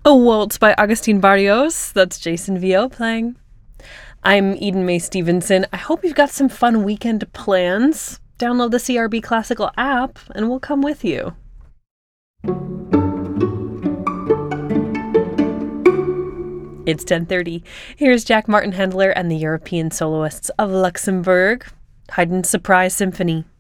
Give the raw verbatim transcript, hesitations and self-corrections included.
A Waltz by Agustin Barrios. That's Jason Vio playing. I'm Eden Mae Stevenson. I hope you've got some fun weekend plans. Download the C R B Classical app and we'll come with you. It's ten thirty. Here's Jack Martin Handler and the European Soloists of Luxembourg. Haydn's Surprise Symphony.